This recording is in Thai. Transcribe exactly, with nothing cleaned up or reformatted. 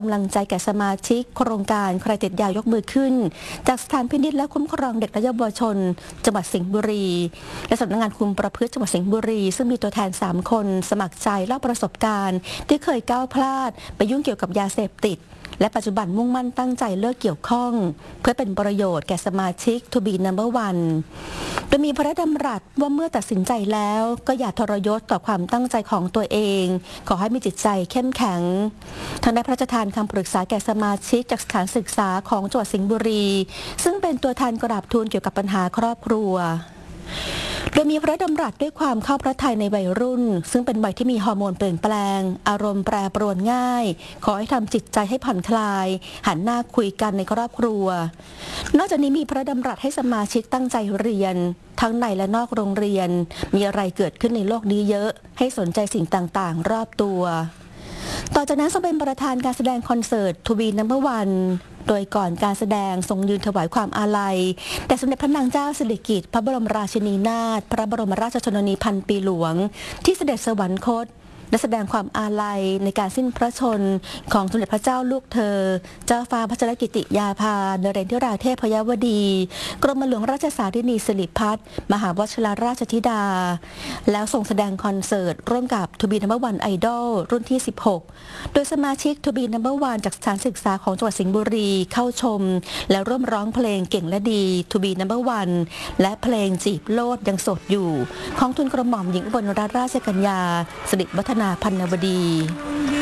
กำลังใจแก่สมาชิกโครงการใครติดยายกมือขึ้นจากสถานพินิจและคุ้มครองเด็กและเยาวชนจังหวัดสิงห์บุรีและสำนักงานคุมประพฤติจังหวัดสิงห์บุรีซึ่งมีตัวแทนสามคนสมัครใจเล่าประสบการณ์ที่เคยก้าวพลาดไปยุ่งเกี่ยวกับยาเสพติดและปัจจุบันมุ่งมั่นตั้งใจเลิกเกี่ยวข้องเพื่อเป็นประโยชน์แก่สมาชิก To be number one โดยมีพระราชดำรัสว่าเมื่อตัดสินใจแล้วก็อย่าทรยศต่อความตั้งใจของตัวเองขอให้มีจิตใจเข้มแข็งทางได้พระราชทานคำปรึกษาแก่สมาชิกจากสถานศึกษาของจังหวัดสิงห์บุรีซึ่งเป็นตัวแทนกราบทูลเกี่ยวกับปัญหาครอบครัวโดยมีพระดำรัสด้วยความเข้าพระทัยในวัยรุ่นซึ่งเป็นวัยที่มีฮอร์โมนเปลี่ยนแปลงอารมณ์แปรปรวนง่ายขอให้ทำจิตใจให้ผ่อนคลายหันหน้าคุยกันในครอบครัวนอกจากนี้มีพระดำรัสให้สมาชิกตั้งใจเรียนทั้งในและนอกโรงเรียนมีอะไรเกิดขึ้นในโลกนี้เยอะให้สนใจสิ่งต่างๆรอบตัวต่อจากนั้นทรงเป็นประธานการแสดงคอนเสิร์ต To be number one โดยก่อนการแสดงทรงยืนถวายความอาลัยแด่สมเด็จพระนางเจ้าสิริกิติ์พระบรมราชินีนาถพระบรมราชชนนีพันปีหลวงที่เสด็จสวรรคตและแสดงความอาลัยในการสิ้นพระชนของสมเด็จพระเจ้าลูกเธอเจ้าฟ้าพัชรกิติยาภานเรนทิราเทพยวดีกรมหลวงราชสารินีสิริพัฒน์มหาวชิรราชธิดาแล้วส่งแสดงคอนเสิร์ตร่วมกับ To be number one Idol รุ่นที่สิบหกโดยสมาชิก To be number one จากสถานศึกษาของจังหวัดสิงห์บุรีเข้าชมและร่วมร้องเพลงเก่งและดี To be number one และเพลงจีบโลดยังโสดอยู่ของทุนกระหม่อมหญิงอุบลรัตนราชกัญญาสิริวัฒนาพันนวดี